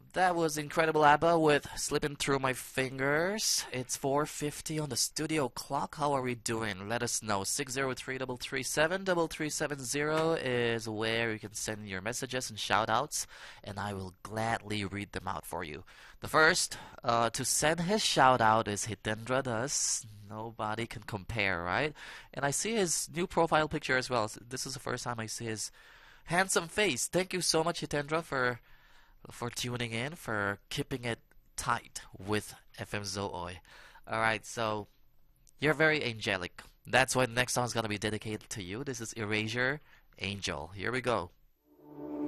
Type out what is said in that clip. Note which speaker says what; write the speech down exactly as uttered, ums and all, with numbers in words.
Speaker 1: That was incredible, ABBA with Slipping Through My Fingers. It's four fifty on the studio clock. How are we doing? Let us know. six zero three three three seven three three seven zero is where you can send your messages and shout outs, and I will gladly read them out for you. The first uh, to send his shout out is Hitendra Das. Nobody can compare, right? And I see his new profile picture as well. This is the first time I see his handsome face. Thank you so much, Hitendra, for for tuning in, for keeping it tight with F M Zooi. Alright, so you're very angelic. That's why the next song is going to be dedicated to you. This is Erasure Angel. Here we go.